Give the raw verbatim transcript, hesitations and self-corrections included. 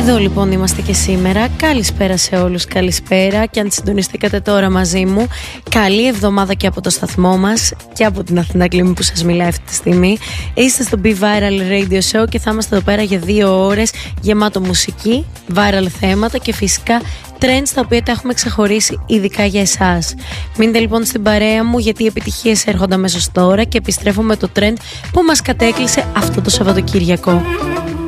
Εδώ λοιπόν είμαστε και σήμερα. Καλησπέρα σε όλους, καλησπέρα. Και αν συντονιστήκατε τώρα μαζί μου, καλή εβδομάδα και από το σταθμό μας και από την Αθηνά Κλίμη που σας μιλάει αυτή τη στιγμή. Είστε στο Be Viral Radio Show και θα είμαστε εδώ πέρα για δύο ώρες γεμάτο μουσική, viral θέματα και φυσικά trends τα οποία τα έχουμε ξεχωρίσει ειδικά για εσάς. Μείνετε λοιπόν στην παρέα μου, γιατί οι επιτυχίες έρχονται αμέσως τώρα και επιστρέφω με το trend που μας κατέκλυσε αυτό το Σαββατοκύριακο.